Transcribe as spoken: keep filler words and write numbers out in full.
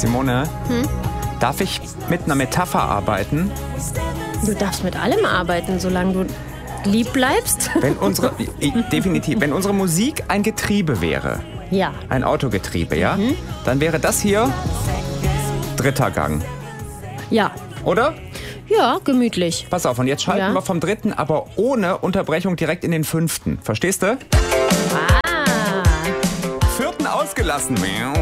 Simone, Hm? darf ich mit einer Metapher arbeiten? Du darfst mit allem arbeiten, solange du lieb bleibst. Wenn unsere, definitiv, wenn unsere Musik ein Getriebe wäre, Ja. ein Autogetriebe, ja, dann wäre das hier dritter Gang, Ja. oder? Ja, gemütlich. Pass auf, und jetzt schalten Ja. wir vom dritten, aber ohne Unterbrechung direkt in den fünften. Verstehst du? Ah. Vierten ausgelassen.